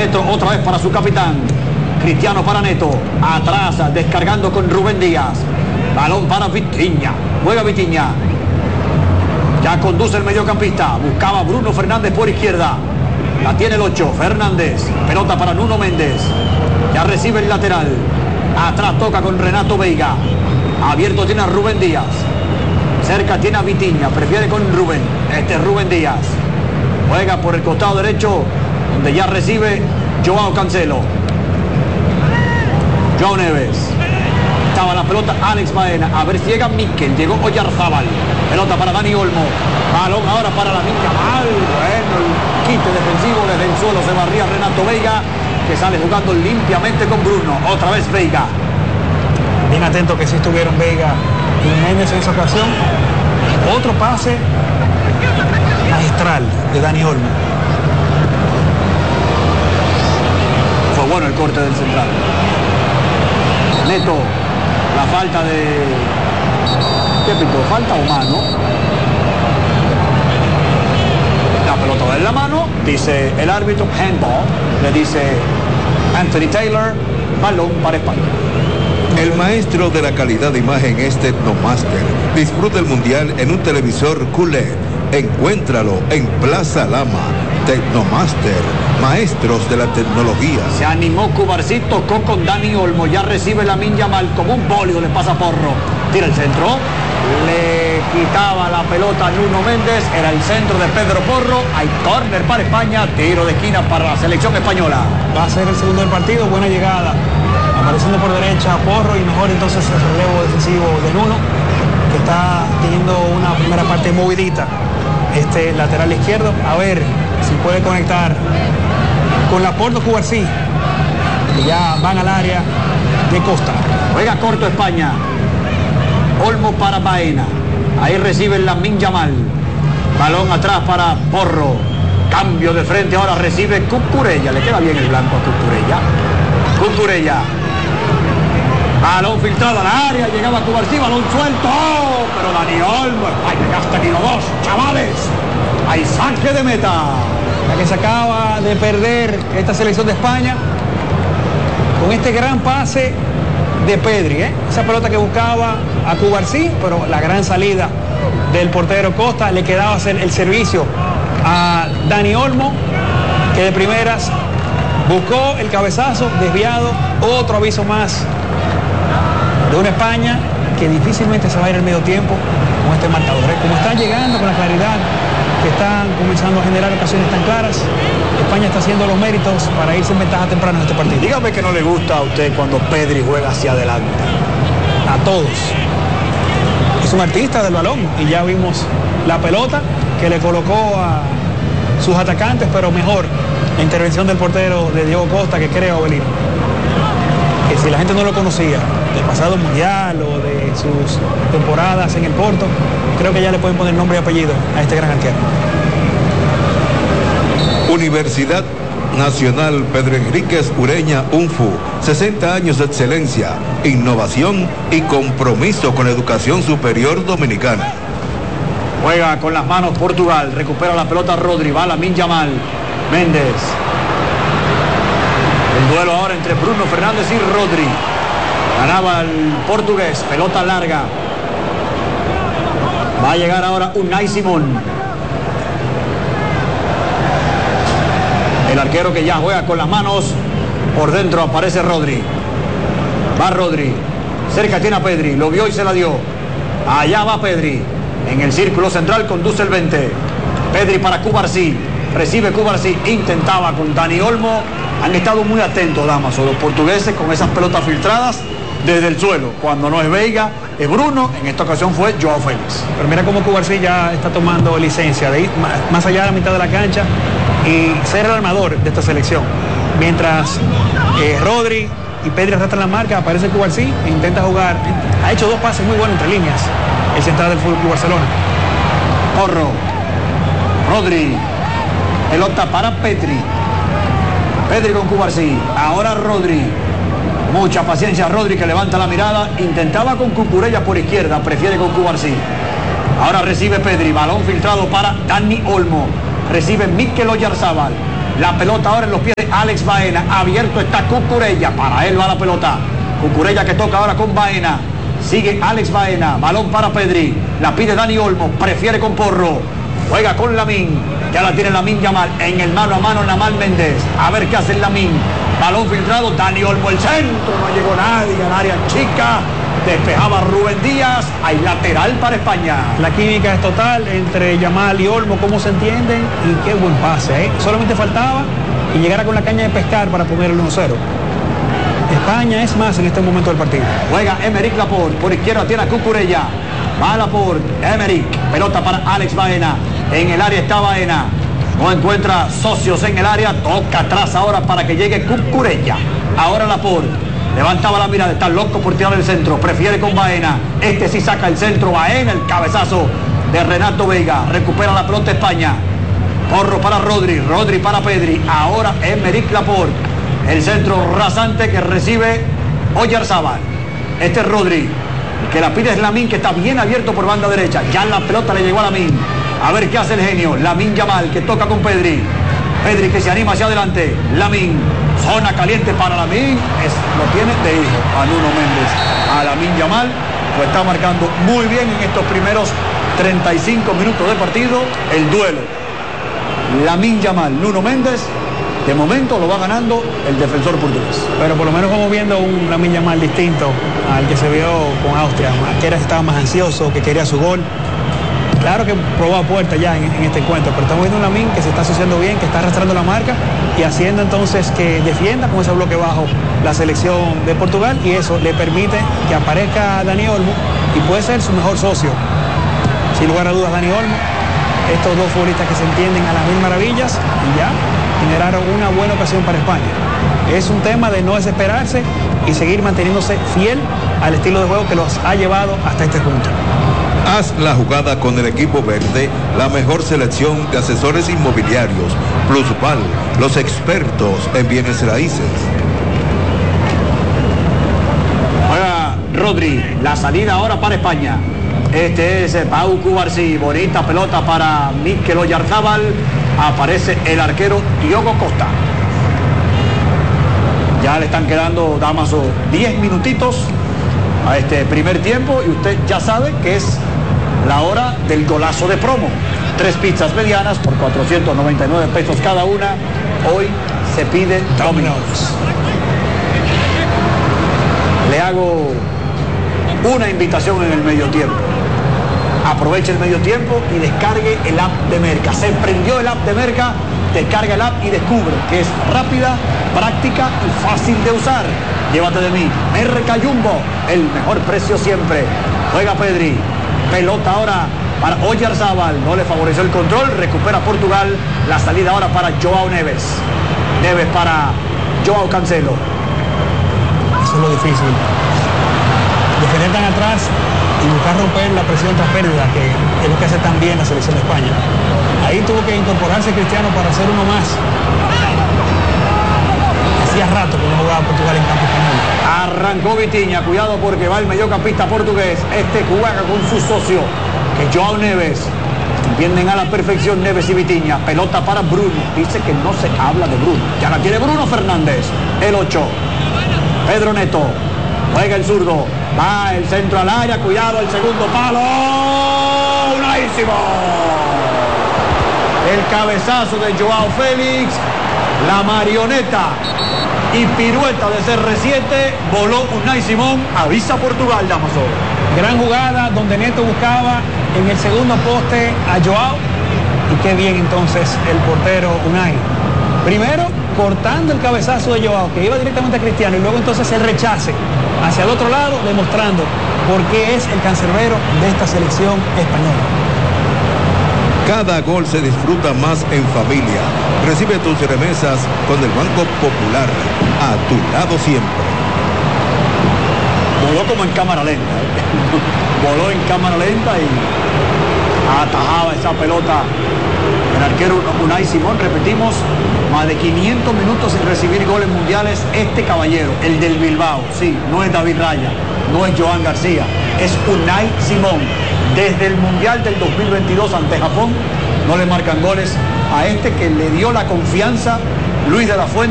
Neto otra vez para su capitán. Cristiano para Neto. Atrás, descargando con Rubén Díaz. Balón para Vitinha. Juega Vitinha. Ya conduce el mediocampista. Buscaba Bruno Fernández por izquierda. La tiene el 8. Fernández. Pelota para Nuno Méndez. Ya recibe el lateral. Atrás toca con Renato Veiga. Abierto tiene a Rubén Díaz. Cerca tiene a Vitinha. Prefiere con Rubén. Este es Rubén Díaz. Juega por el costado derecho, donde ya recibe Joao Cancelo. Joao Neves. Estaba la pelota Alex Baena. A ver si llega Mikel. Llegó Oyarzábal. Pelota para Dani Olmo. Balón ahora para Lamine Yamal. Bueno, el quite defensivo desde el suelo. Se barría Renato Veiga, que sale jugando limpiamente con Bruno. Otra vez Veiga. Bien atento que sí estuvieron Veiga y Méndez en esa ocasión. Otro pase magistral de Dani Olmo. Fue bueno el corte del central. Neto, la falta de... ¿Qué pitó? ¿Falta o mano? La pelota en la mano, dice el árbitro, handball. Le dice Anthony Taylor, balón para España. El maestro de la calidad de imagen es Tecnomaster. Disfruta el mundial en un televisor QLED. Encuéntralo en Plaza Lama. Tecnomaster, maestros de la tecnología. Se animó Cubarsí, tocó con Dani Olmo. Ya recibe Lamine Yamal como un bólido, le pasa Porro. Tira el centro. Le quitaba la pelota a Nuno Méndez. Era el centro de Pedro Porro. Hay córner para España. Tiro de esquina para la selección española. Va a ser el segundo del partido. Buena llegada. Apareciendo por derecha Porro y mejor entonces el relevo defensivo de Nuno, que está teniendo una primera parte movidita. Este lateral izquierdo. A ver si puede conectar con Laporte o Cubarsí, que ya van al área de Costa. Juega corto España. Olmo para Baena. Ahí recibe Lamine Yamal. Balón atrás para Porro. Cambio de frente, ahora recibe Cucurella. Le queda bien el blanco a Cucurella. Balón filtrado al área, llegaba Cubarsí, balón suelto. ¡Oh! Pero Dani Olmo, España ya está tenido dos, chavales. Hay saque de meta. La que se acaba de perder esta selección de España con este gran pase de Pedri, esa pelota que buscaba a Cubarsí, pero la gran salida del portero Costa, le quedaba hacer el servicio a Dani Olmo, que de primeras buscó el cabezazo desviado. Otro aviso más de una España que difícilmente se va a ir al medio tiempo con este marcador. Como están llegando con la claridad, que están comenzando a generar ocasiones tan claras, España está haciendo los méritos para irse en ventaja temprano en este partido. Dígame que no le gusta a usted cuando Pedri juega hacia adelante. A todos. Es un artista del balón y ya vimos la pelota que le colocó a sus atacantes, pero mejor la intervención del portero de Diego Costa, que creo, Belino, que si la gente no lo conocía del pasado mundial o de sus temporadas en el Porto, creo que ya le pueden poner nombre y apellido a este gran arquero. Universidad Nacional Pedro Enríquez Ureña UNFU, 60 años de excelencia, innovación y compromiso con la educación superior dominicana. Juega con las manos Portugal, recupera la pelota Rodri, va Lamine Yamal, Méndez. El duelo ahora entre Bruno Fernández y Rodri. Ganaba el portugués, pelota larga. Va a llegar ahora Unai Simón. El arquero que ya juega con las manos. Por dentro aparece Rodri. Va Rodri. Cerca tiene a Pedri. Lo vio y se la dio. Allá va Pedri. En el círculo central conduce el 20. Pedri para Cubarsí. Recibe Cubarsí. Intentaba con Dani Olmo. Han estado muy atentos, Damaso, los portugueses con esas pelotas filtradas desde el suelo. Cuando no es Veiga, es Bruno. En esta ocasión fue Joao Félix. Pero mira cómo Cubarsí ya está tomando licencia de ir más allá de la mitad de la cancha y ser el armador de esta selección. Mientras Rodri y Pedri arrastran la marca, aparece Cubarsí e intenta jugar. Ha hecho dos pases muy buenos entre líneas el central del Fútbol Club Barcelona. Porro. Rodri. Pelota para Pedri. Pedri con Cubarsí. Ahora Rodri. Mucha paciencia Rodri, que levanta la mirada. Intentaba con Cucurella por izquierda. Prefiere con Cubarsí. Ahora recibe Pedri. Balón filtrado para Dani Olmo. Recibe Mikel Oyarzábal. La pelota ahora en los pies de Alex Baena. Abierto está Cucurella. Para él va la pelota. Cucurella que toca ahora con Baena. Sigue Alex Baena. Balón para Pedri. La pide Dani Olmo. Prefiere con Porro. Juega con Lamine. Ya la tiene Lamine Yamal. En el mano a mano Namal Méndez. A ver qué hace el Lamine. Balón filtrado. Dani Olmo el centro. No llegó nadie al área chica. Despejaba Rubén Díaz. Hay lateral para España. La química es total entre Yamal y Olmo. Cómo se entienden. Y qué buen pase, ¿eh? Solamente faltaba que llegara con la caña de pescar para poner el 1-0. España es más en este momento del partido. Juega Emerick Laporte. Por izquierda tiene a Cucurella. Va Laporte. Emerick. Pelota para Alex Baena. En el área está Baena. No encuentra socios en el área. Toca atrás ahora para que llegue Cucurella. Ahora Laporte. Levantaba la mirada. Está loco por tirar el centro. Prefiere con Baena. Este sí saca el centro. Baena. El cabezazo de Renato Veiga. Recupera la pelota España. Porro para Rodri. Rodri para Pedri. Ahora Emerick Laporte. El centro rasante que recibe Oyarzábal. Este es Rodri. El que la pide es Lamine, que está bien abierto por banda derecha. Ya la pelota le llegó a Lamine. A ver qué hace el genio. Lamine Yamal, que toca con Pedri. Pedri que se anima hacia adelante. Lamine. Zona caliente para Lamine. Lo tiene de hijo a Nuno Méndez. A Lamine Yamal lo está marcando muy bien en estos primeros 35 minutos de partido. El duelo. Lamine Yamal, Nuno Méndez. De momento lo va ganando el defensor portugués. Pero por lo menos vamos viendo un Lamine Yamal distinto al que se vio con Austria. Que estaba más ansioso, que quería su gol. Claro que probó a puerta ya en este encuentro, pero estamos viendo un Lamine que se está asociando bien, que está arrastrando la marca y haciendo entonces que defienda con ese bloque bajo la selección de Portugal, y eso le permite que aparezca Dani Olmo y puede ser su mejor socio. Sin lugar a dudas, Dani Olmo. Estos dos futbolistas que se entienden a las mil maravillas y ya generaron una buena ocasión para España. Es un tema de no desesperarse y seguir manteniéndose fiel al estilo de juego que los ha llevado hasta este punto. Haz la jugada con el equipo verde, la mejor selección de asesores inmobiliarios. Plusval, los expertos en bienes raíces. Juega Rodri, la salida ahora para España. Este es Pau Cubarsí. Bonita pelota para Mikel Oyarzábal. Aparece el arquero Diogo Costa. Ya le están quedando, Damaso, 10 minutitos a este primer tiempo y usted ya sabe que es la hora del golazo de promo. 3 pizzas medianas por 499 pesos cada una. Hoy se pide Domino's. Le hago una invitación en el medio tiempo. Aproveche el medio tiempo y descargue el app de Merca. Se prendió el app de Merca, descarga el app y descubre que es rápida, práctica y fácil de usar. Llévate de mí, Merca Jumbo, el mejor precio siempre. Juega Pedri, pelota ahora para Oyarzábal, no le favoreció el control, recupera Portugal, la salida ahora para Joao Neves. Neves para Joao Cancelo. Eso es lo difícil. Defender tan atrás y buscar romper la presión tras pérdida, que es lo que hace tan bien la selección de España. Ahí tuvo que incorporarse Cristiano para hacer uno más. Hacía rato que no jugaba Portugal en campo español. Arrancó Vitinha, cuidado porque va el mediocampista portugués. Este juega con su socio, que es Joao Neves. Entienden a la perfección Neves y Vitinha. Pelota para Bruno. Dice que no se habla de Bruno. Ya la tiene Bruno Fernández. El 8. Pedro Neto. Juega el zurdo. Va el centro al área. Cuidado, el segundo palo. Unai Simón. El cabezazo de Joao Félix. La marioneta y pirueta de CR7. Voló Unai Simón. Avisa Portugal, Damaso. Gran jugada donde Neto buscaba en el segundo poste a Joao. Y qué bien entonces el portero Unai. Primero cortando el cabezazo de Joao, que iba directamente a Cristiano, y luego entonces el rechace hacia el otro lado, demostrando por qué es el cancerbero de esta selección española. Cada gol se disfruta más en familia. Recibe tus remesas con el Banco Popular, a tu lado siempre. Voló como en cámara lenta. Voló en cámara lenta y atajaba esa pelota el arquero Unai Simón. Repetimos, más de 500 minutos sin recibir goles mundiales este caballero, el del Bilbao. Sí, no es David Raya, no es Joan García, es Unai Simón. Desde el Mundial del 2022 ante Japón, no le marcan goles a este que le dio la confianza Luis de la Fuente.